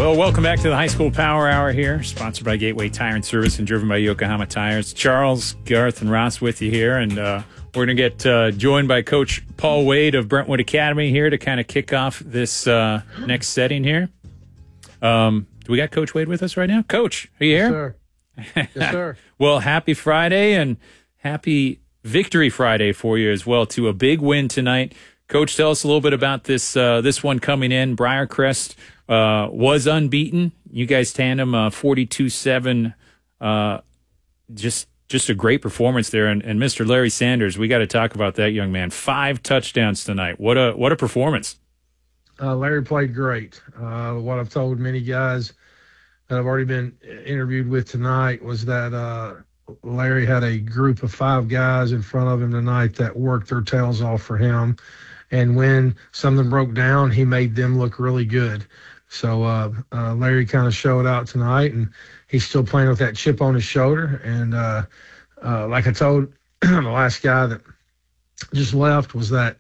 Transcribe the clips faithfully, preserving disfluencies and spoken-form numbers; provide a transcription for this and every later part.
Well, welcome back to the High School Power Hour here, sponsored by Gateway Tire and Service and driven by Yokohama Tires. Charles, Garth, and Ross with you here, and uh, we're going to get uh, joined by Coach Paul Wade of Brentwood Academy here to kind of kick off this uh, next setting here. Um, do we got Coach Wade with us right now? Coach, are you here? Yes, sir. Yes, sir. Well, happy Friday and happy Victory Friday for you as well, too. A big win tonight. Coach, tell us a little bit about this uh, this one coming in. Briarcrest uh, was unbeaten. You guys tandem uh, forty-two seven. Uh, just just a great performance there. And, and Mister Larry Sanders, we got to talk about that young man. Five touchdowns tonight. What a what a performance. Uh, Larry played great. Uh, what I've told many guys that I've already been interviewed with tonight was that uh, Larry had a group of five guys in front of him tonight that worked their tails off for him. And when something broke down, he made them look really good. So uh, uh, Larry kind of showed out tonight, and he's still playing with that chip on his shoulder. And uh, uh, like I told the last guy that just left was that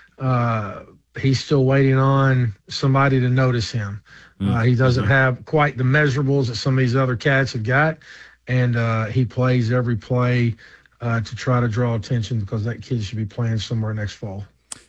uh, he's still waiting on somebody to notice him. Mm-hmm. Uh, he doesn't have quite the measurables that some of these other cats have got, and uh, he plays every play uh, to try to draw attention because that kid should be playing somewhere next fall.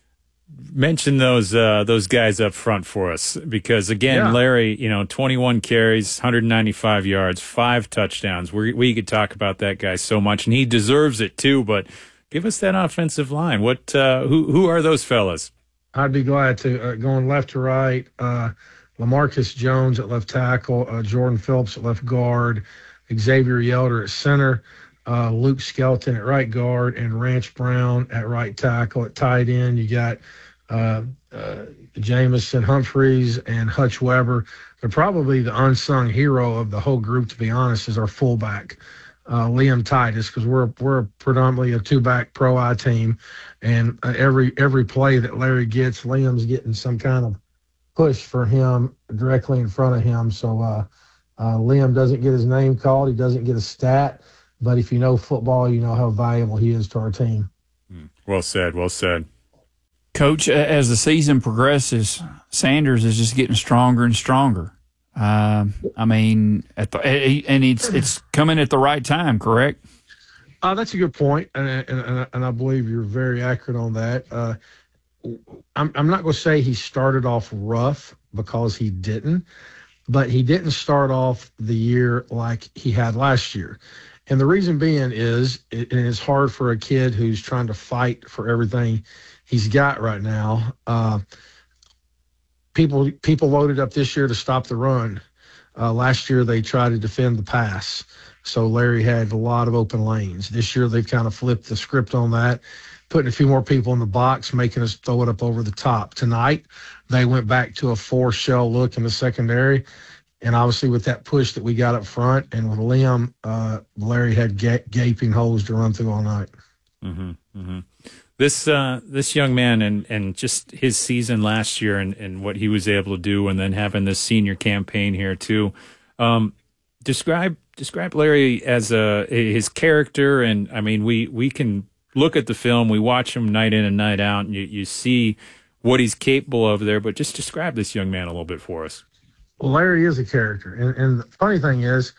Mention those uh, those guys up front for us because, again, yeah. Larry, you know, twenty-one carries, one hundred ninety-five yards, five touchdowns. We we could talk about that guy so much, and he deserves it too. But give us that offensive line. What uh, who who are those fellas? I'd be glad to. Uh, going left to right, uh, LaMarcus Jones at left tackle, uh, Jordan Phillips at left guard, Xavier Yelder at center, uh, Luke Skelton at right guard, and Ranch Brown at right tackle. At tight end, you got uh, uh, Jamison Humphreys and Hutch Weber. They're probably the unsung hero of the whole group, to be honest, is our fullback, uh, Liam Titus, because we're we're predominantly a two-back pro-I team, and uh, every every play that Larry gets, Liam's getting some kind of push for him directly in front of him. So uh, uh, Liam doesn't get his name called. He doesn't get a stat. But if you know football, you know how valuable he is to our team. Well said, well said. Coach, as the season progresses, Sanders is just getting stronger and stronger. Um, I mean, at the, and it's it's coming at the right time, correct? Uh, that's a good point, and, and, and I believe you're very accurate on that. Uh, I'm, I'm not going to say he started off rough because he didn't, but he didn't start off the year like he had last year. And the reason being is, it, and it's hard for a kid who's trying to fight for everything he's got right now. Uh, people people loaded up this year to stop the run. Uh, last year they tried to defend the pass. So Larry had a lot of open lanes. This year they've kind of flipped the script on that, putting a few more people in the box, making us throw it up over the top. Tonight they went back to a four-shell look in the secondary. And obviously with that push that we got up front and with Liam, uh, Larry had ga- gaping holes to run through all night. Mm-hmm, mm-hmm. This uh, this young man and, and just his season last year and, and what he was able to do, and then having this senior campaign here too. Um, describe describe Larry as a his character, and I mean we we can look at the film, we watch him night in and night out, and you, you see what he's capable of there. But just describe this young man a little bit for us. Well, Larry is a character, and, and the funny thing is,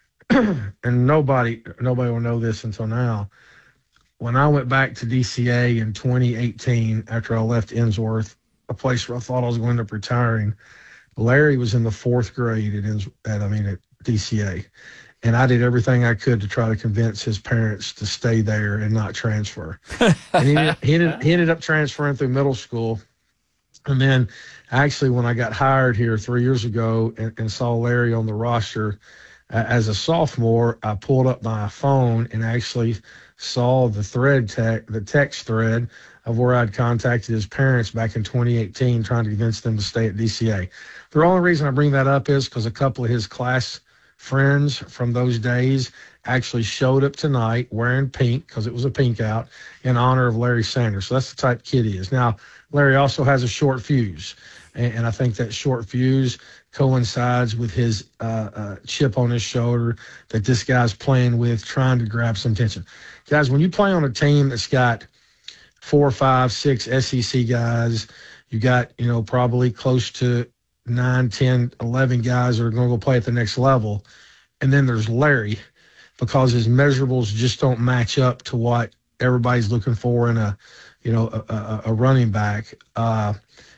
and nobody nobody will know this until now. When I went back to D C A in twenty eighteen, after I left Innsworth, a place where I thought I was going to end up retiring, Larry was in the fourth grade at, Inns- at I mean at D C A, and I did everything I could to try to convince his parents to stay there and not transfer. And he, he ended he ended up transferring through middle school, and then actually when I got hired here three years ago and, and saw Larry on the roster uh, as a sophomore, I pulled up my phone and actually saw the thread tech, the text thread of where I'd contacted his parents back in twenty eighteen, trying to convince them to stay at D C A. The only reason I bring that up is because a couple of his class friends from those days actually showed up tonight wearing pink, because it was a pink out, in honor of Larry Sanders. So that's the type of kid he is. Now, Larry also has a short fuse, and, and I think that short fuse coincides with his uh, uh, chip on his shoulder that this guy's playing with, trying to grab some attention. Guys, when you play on a team that's got four, five, six S E C guys, you got, you know, probably close to nine, ten, eleven guys that are going to go play at the next level. And then there's Larry, because his measurables just don't match up to what everybody's looking for in a, you know, a, a, a running back. Uh,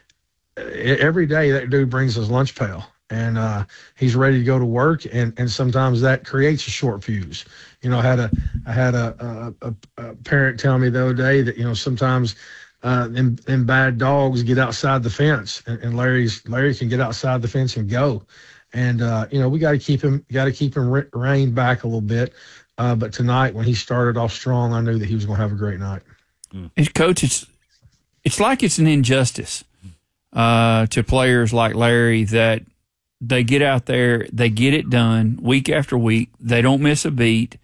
every day that dude brings his lunch pail, and uh, he's ready to go to work. And, and sometimes that creates a short fuse. You know, I had a I had a, a, a parent tell me the other day that, you know, sometimes uh, them, them bad dogs get outside the fence, and, and Larry's Larry can get outside the fence and go. And, uh, you know, we got to keep him, got to keep him re- reined back a little bit. Uh, but tonight, when he started off strong, I knew that he was going to have a great night. Mm. Coach, it's, it's like it's an injustice uh, to players like Larry that they get out there, they get it done week after week. They don't miss a beat,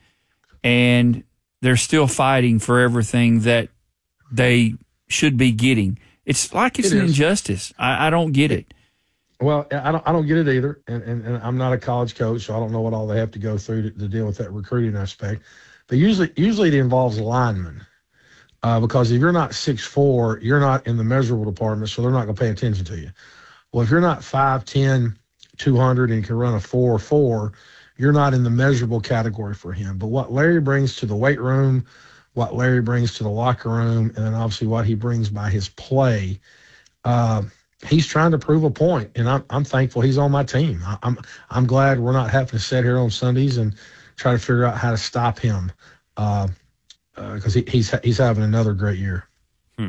and they're still fighting for everything that they should be getting. It's like it's it an is. injustice. I, I don't get it. Well, I don't, I don't get it either, and, and, and I'm not a college coach, so I don't know what all they have to go through to, to deal with that recruiting aspect. But usually, usually it involves linemen, uh, because if you're not six foot four, you're not in the measurable department, so they're not going to pay attention to you. Well, if you're not five ten, two hundred, and can run a four four, you're not in the measurable category for him. But what Larry brings to the weight room, what Larry brings to the locker room, and then obviously what he brings by his play, uh, he's trying to prove a point, and I'm I'm thankful he's on my team. I, I'm I'm glad we're not having to sit here on Sundays and try to figure out how to stop him, because uh, uh, he, he's he's having another great year. Hmm.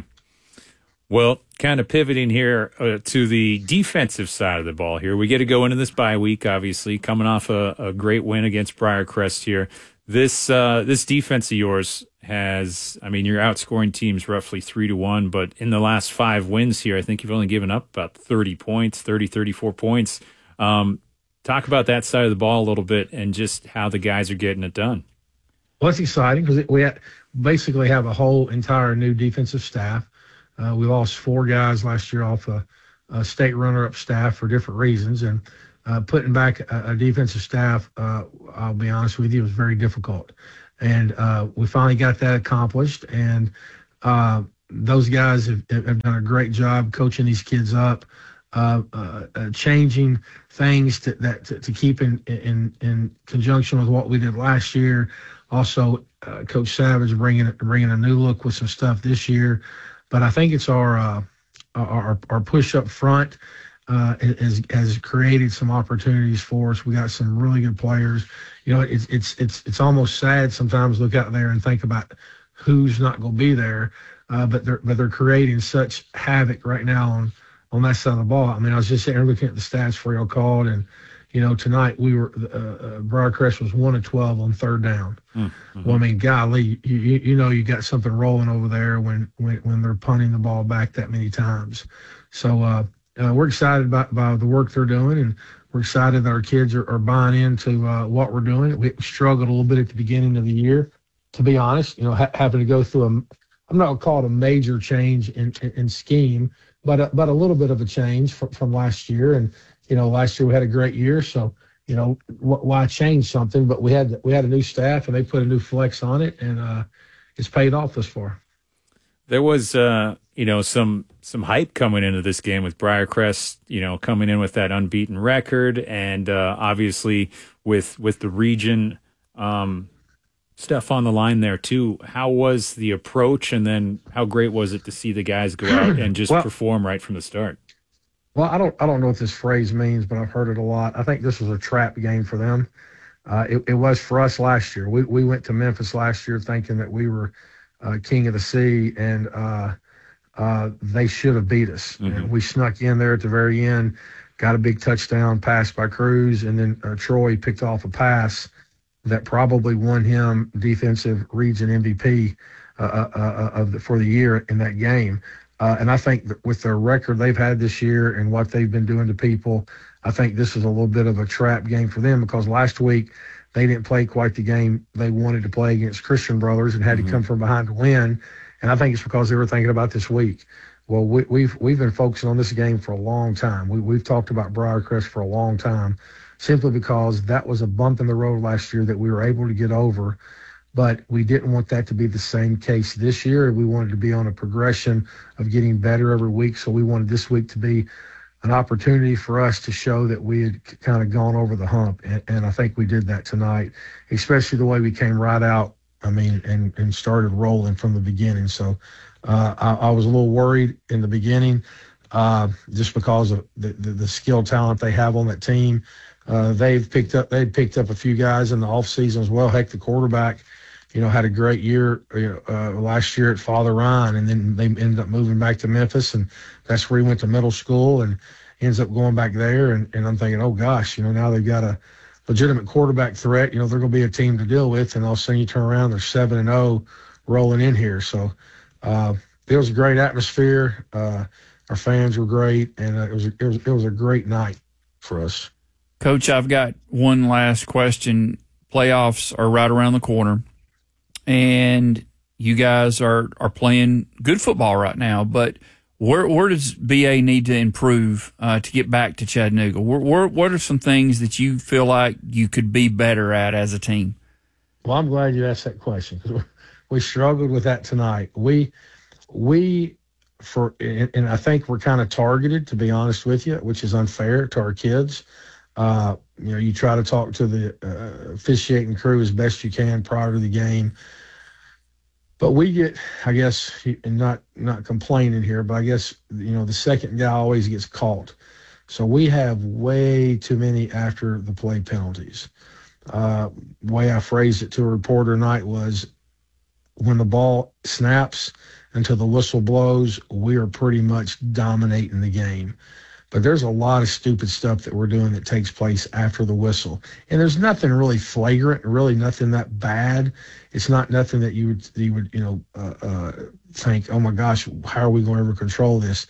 Well, kind of pivoting here uh, to the defensive side of the ball here. We get to go into this bye week, obviously, coming off a, a great win against Briarcrest here. This uh, this defense of yours has, I mean, you're outscoring teams roughly three to one, but in the last five wins here, I think you've only given up about thirty points, thirty, thirty-four points. Um, talk about that side of the ball a little bit and just how the guys are getting it done. Well, it's exciting because we ha- basically have a whole entire new defensive staff. Uh, we lost four guys last year off a, a state runner-up staff for different reasons, and uh, putting back a, a defensive staff, uh, I'll be honest with you, was very difficult. And uh, we finally got that accomplished, and uh, those guys have, have done a great job coaching these kids up, uh, uh, uh, changing things to, that to, to keep in, in in conjunction with what we did last year. Also, uh, Coach Savage bringing bringing a new look with some stuff this year. But I think it's our uh, our, our push up front uh, has has created some opportunities for us. We got some really good players. You know, it's it's it's it's almost sad sometimes to look out there and think about who's not going to be there, uh, but they're but they're creating such havoc right now on on that side of the ball. I mean, I was just sitting there looking at the stats for y'all called, and you know, tonight we were uh, uh, Briarcrest was one of twelve on third down. Mm-hmm. Well, I mean, golly, you, you you know you got something rolling over there when when when they're punting the ball back that many times. So uh, uh, we're excited about, about the work they're doing, and we're excited that our kids are, are buying into uh, what we're doing. We struggled a little bit at the beginning of the year, to be honest. You know, ha- having to go through a, I'm not gonna call it a major change in, in, in scheme, but a, but a little bit of a change from, from last year. And you know, last year we had a great year, so you know, wh- why change something? But we had we had a new staff, and they put a new flex on it, and uh, it's paid off thus far. There was, uh, you know, some some hype coming into this game with Briarcrest, you know, coming in with that unbeaten record, and uh, obviously with with the region um, stuff on the line there too. How was the approach, and then how great was it to see the guys go out and just well, perform right from the start? Well, I don't I don't know what this phrase means, but I've heard it a lot. I think this was a trap game for them. Uh, it, it was for us last year. We we went to Memphis last year thinking that we were uh, king of the sea, and uh, uh, they should have beat us. Mm-hmm. And we snuck in there at the very end, got a big touchdown pass by Cruz, and then uh, Troy picked off a pass that probably won him defensive region M V P uh, uh, of the, for the year in that game. Uh, and I think that with their record they've had this year and what they've been doing to people, I think this is a little bit of a trap game for them, because last week they didn't play quite the game they wanted to play against Christian Brothers and had mm-hmm. to come from behind to win. And I think it's because they were thinking about this week. Well, we, we've we've been focusing on this game for a long time. We, we've talked about Briarcrest for a long time, simply because that was a bump in the road last year that we were able to get over. But we didn't want that to be the same case this year. We wanted to be on a progression of getting better every week. So we wanted this week to be an opportunity for us to show that we had kind of gone over the hump. And, and I think we did that tonight, especially the way we came right out, I mean, and, and started rolling from the beginning. So uh, I, I was a little worried in the beginning uh, just because of the, the, the skill talent they have on that team. Uh, they've picked up, they've picked up a few guys in the offseason as well. Heck, the quarterback, you know, had a great year you know, uh, last year at Father Ryan, and then they ended up moving back to Memphis, and that's where he went to middle school and ends up going back there. And, and I'm thinking, oh, gosh, you know, now they've got a legitimate quarterback threat. You know, they're going to be a team to deal with, and all of a sudden you turn around, they're seven and oh rolling in here. So uh, it was a great atmosphere. Uh, our fans were great, and uh, it was it was it was a great night for us. Coach, I've got one last question. Playoffs are right around the corner, and you guys are, are playing good football right now, but where where does B A need to improve uh, to get back to Chattanooga? Where, where, what are some things that you feel like you could be better at as a team? Well, I'm glad you asked that question because we struggled with that tonight. We, we for and, and I think we're kind of targeted, to be honest with you, which is unfair to our kids. Uh, you know, you try to talk to the uh, officiating crew as best you can prior to the game. But we get, I guess, and not not complaining here, but I guess, you know, the second guy always gets caught. So we have way too many after the play penalties. Uh, the way I phrased it to a reporter tonight was when the ball snaps until the whistle blows, we are pretty much dominating the game. But there's a lot of stupid stuff that we're doing that takes place after the whistle. And there's nothing really flagrant, really nothing that bad. It's not nothing that you would, you would you know, uh, uh, think, oh, my gosh, how are we going to ever control this?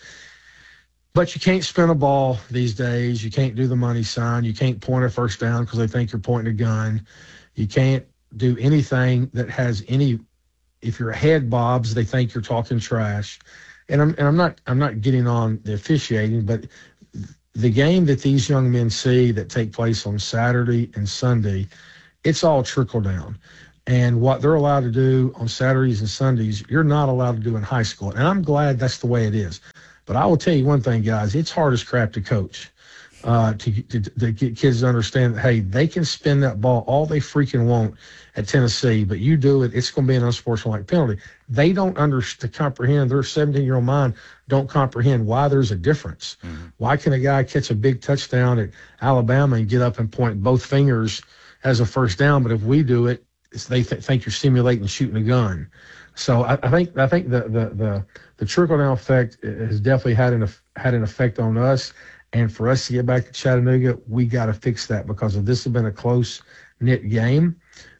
But you can't spin a ball these days. You can't do the money sign. You can't point a first down because they think you're pointing a gun. You can't do anything that has any – if your head bobs, they think you're talking trash. And I'm and I'm not I'm not getting on the officiating, but the game that these young men see that take place on Saturday and Sunday, it's all trickle down. And what they're allowed to do on Saturdays and Sundays, you're not allowed to do in high school. And I'm glad that's the way it is. But I will tell you one thing, guys, it's hard as crap to coach, uh, to, to, to get kids to understand that, hey, they can spin that ball all they freaking want at Tennessee, but you do it, it's going to be an unsportsmanlike penalty. They don't understand, comprehend, their seventeen-year-old mind don't comprehend why there's a difference. Mm-hmm. Why can a guy catch a big touchdown at Alabama and get up and point both fingers as a first down, but if we do it, it's, they th- think you're simulating shooting a gun. So I, I think I think the the the, the trickle-down effect has definitely had an had an effect on us. And for us to get back to Chattanooga, we got to fix that because if this had been a close-knit game,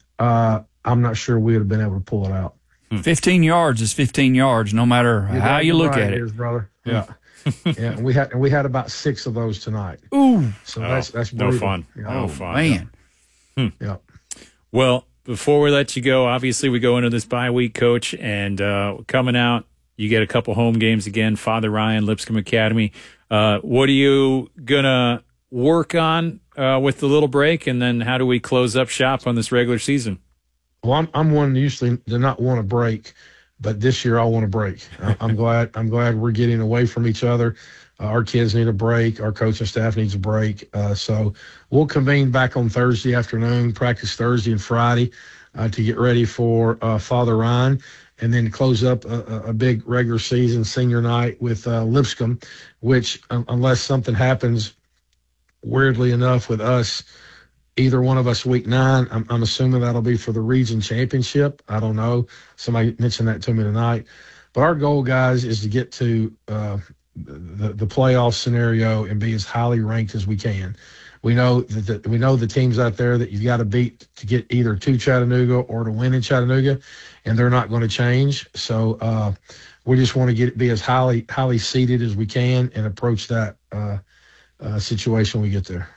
uh, I'm not sure we would have been able to pull it out. fifteen yards is fifteen yards, no matter You're how you look right at it. is, brother. Yeah. yeah, and we had and we had about six of those tonight. Ooh. So oh, that's that's no brutal. fun. You know? No Oh, fun. man. Yeah. yeah. Well, before we let you go, obviously we go into this bye week, Coach, and uh, coming out, you get a couple home games again, Father Ryan, Lipscomb Academy. Uh, what are you going to work on uh, with the little break, and then how do we close up shop on this regular season? Well, I'm I'm one usually to not want to break, but this year I want to break. I'm glad I'm glad we're getting away from each other. Uh, our kids need a break. Our coaching staff needs a break. Uh, so we'll convene back on Thursday afternoon, practice Thursday and Friday uh, to get ready for uh, Father Ryan, and then close up a, a big regular season senior night with uh, Lipscomb, which um, unless something happens weirdly enough with us, either one of us week nine, I'm, I'm assuming that'll be for the region championship. I don't know. Somebody mentioned that to me tonight. But our goal, guys, is to get to uh, the, the playoff scenario and be as highly ranked as we can. We know that the, we know the teams out there that you've got to beat to get either to Chattanooga or to win in Chattanooga, and they're not going to change. So uh, we just want to get be as highly highly seeded as we can and approach that uh, uh, situation when we get there.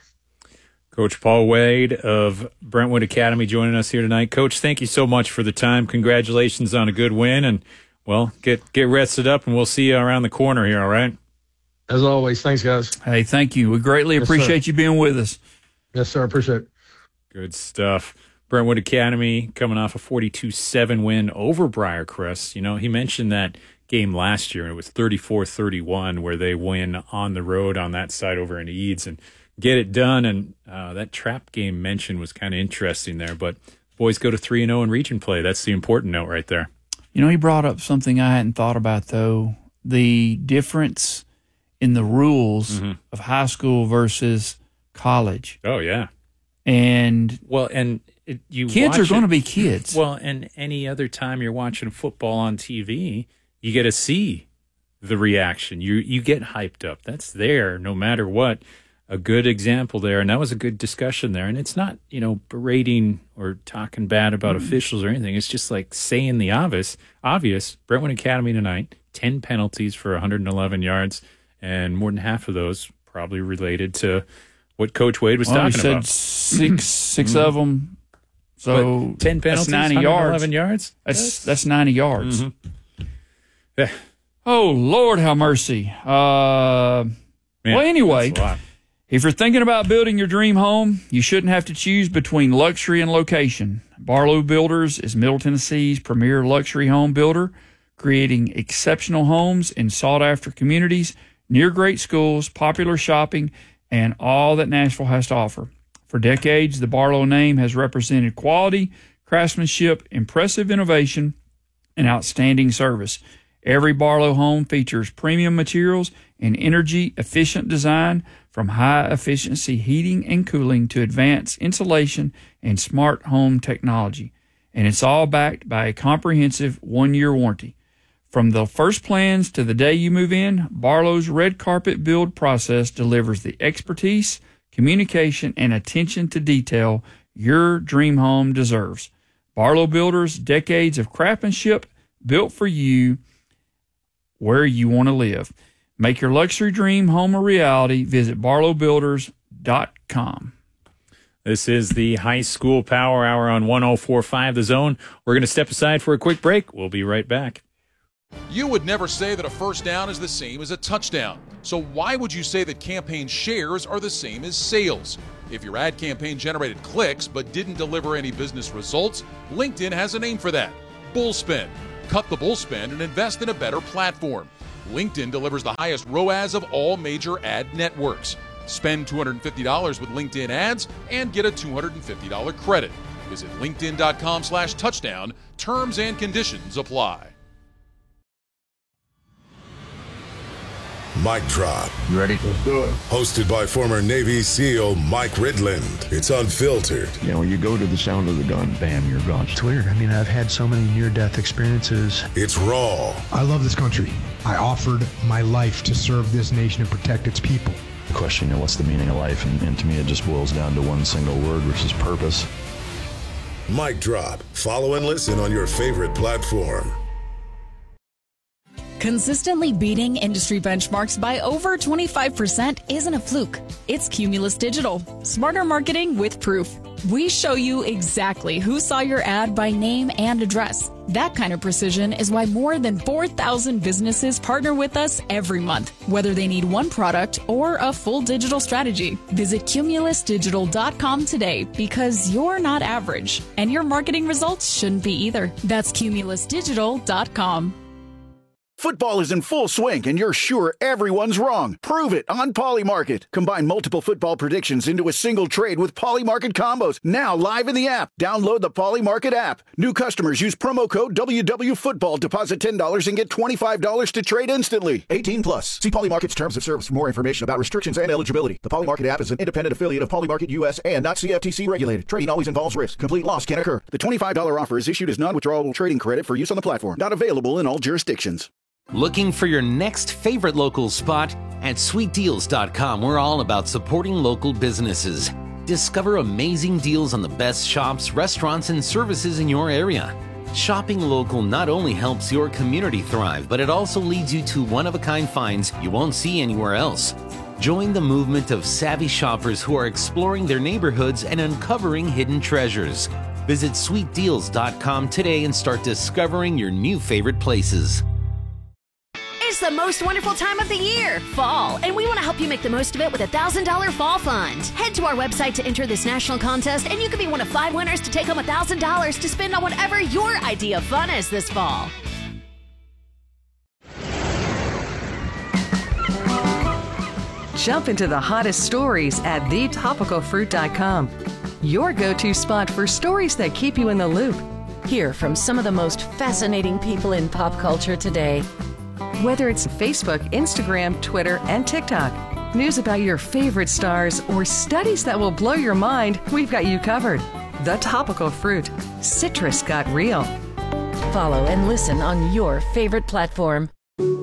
Coach Paul Wade of Brentwood Academy joining us here tonight. Coach, thank you so much for the time. Congratulations on a good win, and, well, get get rested up, and we'll see you around the corner here, all right? As always, thanks, guys. Hey, thank you. We greatly Yes, appreciate sir. you being with us. Yes, sir. Appreciate it. Good stuff. Brentwood Academy coming off a forty-two seven win over Briarcrest. You know, he mentioned that game last year, and it was thirty-four thirty-one where they win on the road on that side over in Eads and get it done. And uh, that trap game mentioned was kind of interesting there. But boys go to three and oh in region play. That's the important note right there. You know, he brought up something I hadn't thought about, though, the difference in the rules mm-hmm. of high school versus college. Oh, yeah. And well, and it, you kids are going to be kids. Well, and any other time you're watching football on T V, you get to see the reaction. You you get hyped up. That's there no matter what. A good example there, and that was a good discussion there. And it's not, you know, berating or talking bad about mm-hmm. officials or anything. It's just like saying the obvious. Obvious. Brentwood Academy tonight, ten penalties for one hundred eleven yards, and more than half of those probably related to what Coach Wade was well, talking he said about. Six, six mm-hmm. of them. So but ten penalties, that's ninety yards. eleven yards. That's that's, that's ninety yards. Mm-hmm. Yeah. Oh Lord, have mercy. Uh, Man, well, anyway, that's a lot. If you're thinking about building your dream home, you shouldn't have to choose between luxury and location. Barlow Builders is Middle Tennessee's premier luxury home builder, creating exceptional homes in sought-after communities, near great schools, popular shopping, and all that Nashville has to offer. For decades, the Barlow name has represented quality, craftsmanship, impressive innovation, and outstanding service. Every Barlow home features premium materials and energy-efficient design, from high-efficiency heating and cooling to advanced insulation and smart home technology. And it's all backed by a comprehensive one-year warranty. From the first plans to the day you move in, Barlow's red carpet build process delivers the expertise, communication, and attention to detail your dream home deserves. Barlow Builders, decades of craftsmanship built for you where you want to live. Make your luxury dream home a reality. Visit barlow builders dot com. This is the High School Power Hour on one oh four point five The Zone. We're going to step aside for a quick break. We'll be right back. You would never say that a first down is the same as a touchdown. So why would you say that campaign shares are the same as sales? If your ad campaign generated clicks but didn't deliver any business results, LinkedIn has a name for that: bullspend. Cut the bullspend and invest in a better platform. LinkedIn delivers the highest R O A S of all major ad networks. Spend two hundred fifty dollars with LinkedIn ads and get a two hundred fifty dollars credit. Visit linkedin.com slash touchdown. Terms and conditions apply. Mic Drop. You ready? Let's do it. Hosted by former Navy SEAL Mike Ridland. It's unfiltered. You know, when you go to the sound of the gun, bam, you're gone. It's weird. I mean, I've had so many near-death experiences. It's raw. I love this country. I offered my life to serve this nation and protect its people. The question, you know, what's the meaning of life? And, and to me, it just boils down to one single word, which is purpose. Mic Drop. Follow and listen on your favorite platform. Consistently beating industry benchmarks by over twenty-five percent isn't a fluke. It's Cumulus Digital. Smarter marketing with proof. We show you exactly who saw your ad by name and address. That kind of precision is why more than four thousand businesses partner with us every month, whether they need one product or a full digital strategy. Visit cumulus digital dot com today, because you're not average, and your marketing results shouldn't be either. That's cumulus digital dot com. Football is in full swing, and you're sure everyone's wrong. Prove it on Polymarket. Combine multiple football predictions into a single trade with Polymarket combos. Now live in the app. Download the Polymarket app. New customers use promo code W W Football. Deposit ten dollars and get twenty-five dollars to trade instantly. eighteen plus. See Polymarket's terms of service for more information about restrictions and eligibility. The Polymarket app is an independent affiliate of Polymarket U S and not C F T C regulated. Trading always involves risk. Complete loss can occur. The twenty-five dollars offer is issued as non-withdrawable trading credit for use on the platform. Not available in all jurisdictions. Looking for your next favorite local spot? At sweet deals dot com, we're all about supporting local businesses. Discover amazing deals on the best shops, restaurants, and services in your area. Shopping local not only helps your community thrive, but it also leads you to one-of-a-kind finds you won't see anywhere else. Join the movement of savvy shoppers who are exploring their neighborhoods and uncovering hidden treasures. Visit sweet deals dot com today and start discovering your new favorite places. is the most wonderful time of the year, fall, and we want to help you make the most of it with a one thousand dollars Fall Fund. Head to our website to enter this national contest, and you could be one of five winners to take home one thousand dollars to spend on whatever your idea of fun is this fall. Jump into the hottest stories at the topical fruit dot com. Your go-to spot for stories that keep you in the loop. Hear from some of the most fascinating people in pop culture today. Whether it's Facebook, Instagram, Twitter, and TikTok, news about your favorite stars, or studies that will blow your mind, we've got you covered. The Topical Fruit. Citrus got real. Follow and listen on your favorite platform.